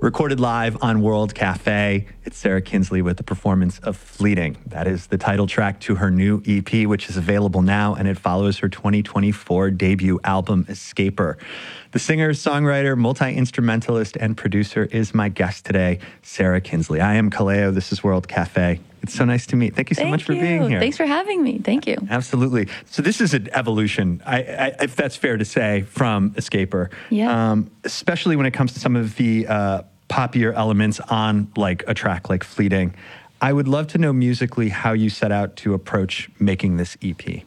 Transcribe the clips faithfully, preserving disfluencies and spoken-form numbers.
Recorded live on World Cafe, it's Sarah Kinsley with the performance of Fleeting. That is the title track to her new E P, which is available now, and it follows her twenty twenty-four debut album, Escaper. The singer, songwriter, multi-instrumentalist, and producer is my guest today, Sarah Kinsley. I am Kaleo. This is World Cafe. It's so nice to meet. Thank you so Thank much for you. being here. Thanks for having me. Thank you. Absolutely. So this is an evolution, I, I, if that's fair to say, from Escaper. Yeah. Um, especially when it comes to some of the uh, poppier elements on like a track like Fleeting. I would love to know musically how you set out to approach making this E P.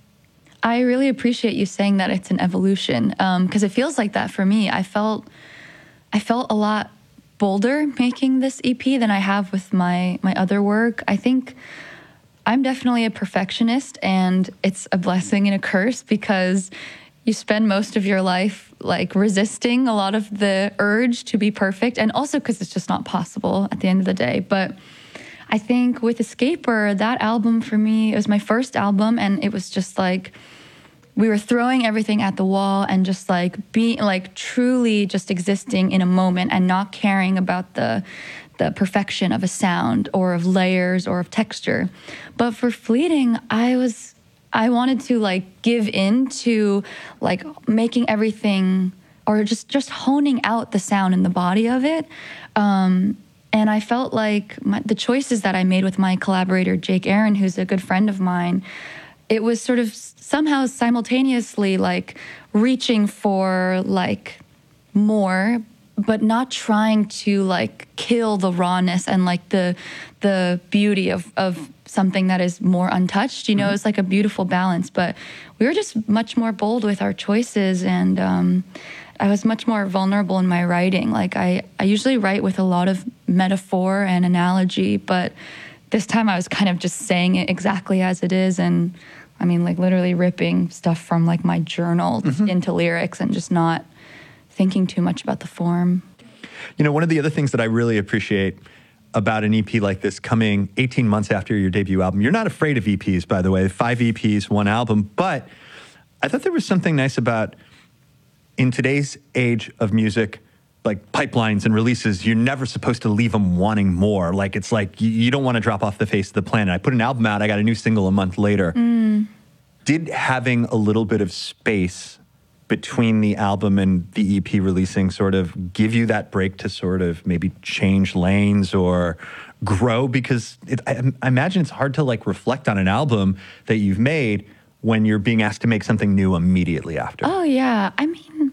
I really appreciate you saying that it's an evolution, because um, it feels like that for me. I felt, I felt a lot bolder making this E P than I have with my my other work. I think I'm definitely a perfectionist, and it's a blessing and a curse because you spend most of your life like resisting a lot of the urge to be perfect, and also because it's just not possible at the end of the day. But I think with Escaper, that album for me, it was my first album, and it was just like we were throwing everything at the wall and just like being like truly just existing in a moment and not caring about the the perfection of a sound or of layers or of texture. But for Fleeting, I was I wanted to like give in to like making everything or just just honing out the sound and the body of it. Um, and I felt like my, the choices that I made with my collaborator, Jake Aaron, who's a good friend of mine, it was sort of somehow simultaneously like reaching for like more, but not trying to like kill the rawness and like the the beauty of, of something that is more untouched. You know, mm-hmm. It's like a beautiful balance. But we were just much more bold with our choices, and um, I was much more vulnerable in my writing. Like I, I usually write with a lot of metaphor and analogy, but this time I was kind of just saying it exactly as it is, and I mean, like literally ripping stuff from like my journal mm-hmm. into lyrics and just not thinking too much about the form. You know, one of the other things that I really appreciate about an E P like this coming eighteen months after your debut album, you're not afraid of E Ps, by the way, five E Ps, one album, but I thought there was something nice about in today's age of music, like pipelines and releases, you're never supposed to leave them wanting more. Like, it's like, you, you don't want to drop off the face of the planet. I put an album out, I got a new single a month later. Mm. Did having a little bit of space between the album and the E P releasing sort of give you that break to sort of maybe change lanes or grow? Because it, I, I imagine it's hard to like reflect on an album that you've made when you're being asked to make something new immediately after. Oh, yeah. I mean,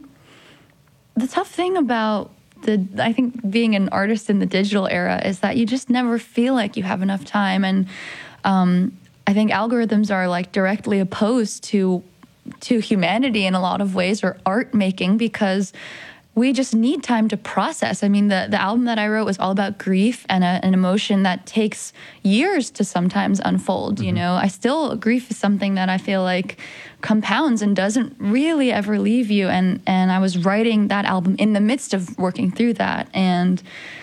the tough thing about the, I think being an artist in the digital era is that you just never feel like you have enough time. And um, I think algorithms are like directly opposed to to humanity in a lot of ways, or art making, because we just need time to process. I mean, the, the album that I wrote was all about grief and a, an emotion that takes years to sometimes unfold, mm-hmm. you know? I still, grief is something that I feel like compounds and doesn't really ever leave you. And, and I was writing that album in the midst of working through that. And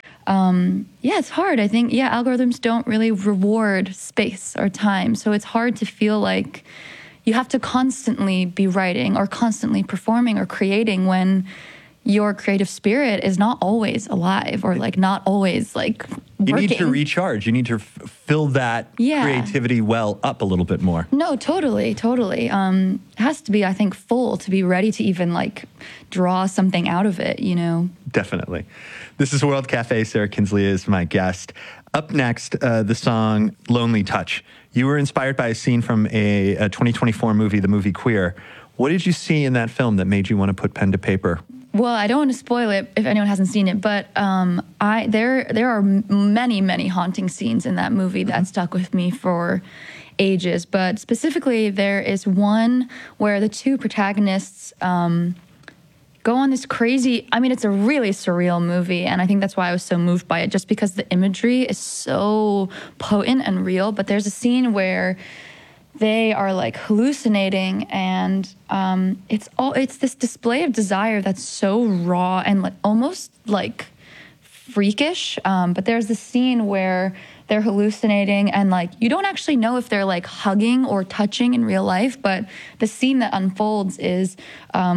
um, yeah, it's hard. I think, yeah, algorithms don't really reward space or time. So it's hard to feel like you have to constantly be writing or constantly performing or creating when your creative spirit is not always alive or like not always like working. You need to recharge. You need to f- fill that yeah. creativity well up a little bit more. No, totally, totally. Um, it has to be, I think, full to be ready to even like draw something out of it, you know? Definitely. This is World Cafe. Sarah Kinsley is my guest. Up next, uh, the song Lonely Touch. You were inspired by a scene from a, a twenty twenty-four movie, the movie Queer. What did you see in that film that made you want to put pen to paper? Well, I don't want to spoil it if anyone hasn't seen it, but um, I there there are many, many haunting scenes in that movie that stuck with me for ages. But specifically, there is one where the two protagonists um, go on this crazy, I mean, it's a really surreal movie, and I think that's why I was so moved by it, just because the imagery is so potent and real. But there's a scene where they are like hallucinating, and um, it's all it's this display of desire that's so raw and like almost like freakish. Um, but there's this scene where they're hallucinating, and like you don't actually know if they're like hugging or touching in real life, but the scene that unfolds is um,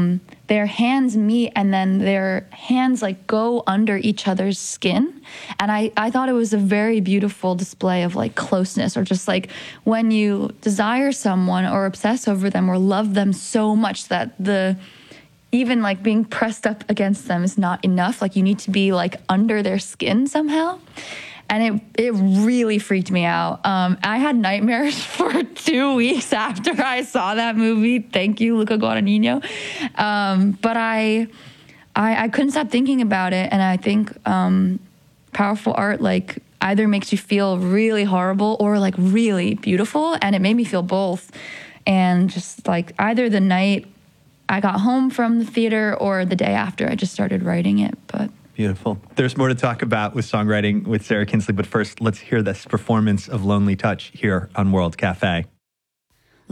their hands meet and then their hands like go under each other's skin. And I, I thought it was a very beautiful display of like closeness, or just like when you desire someone or obsess over them or love them so much that the even like being pressed up against them is not enough. Like you need to be like under their skin somehow. And it it really freaked me out. Um, I had nightmares for two weeks after I saw that movie. Thank you, Luca Guadagnino. Um, but I, I I couldn't stop thinking about it. And I think um, powerful art like either makes you feel really horrible or like really beautiful. And it made me feel both. And just like either the night I got home from the theater or the day after, I just started writing it. But beautiful. There's more to talk about with songwriting with Sarah Kinsley, but first, let's hear this performance of Lonely Touch here on World Cafe.